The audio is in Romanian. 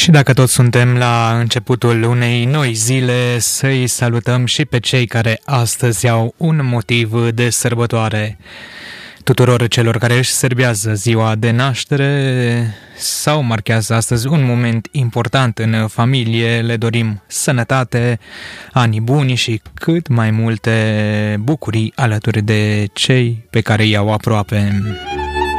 Și dacă tot suntem la începutul unei noi zile, să-i salutăm și pe cei care astăzi au un motiv de sărbătoare. Tuturor celor care își serbează ziua de naștere sau marchează astăzi un moment important în familie, le dorim sănătate, ani buni și cât mai multe bucurii alături de cei pe care i-au aproape.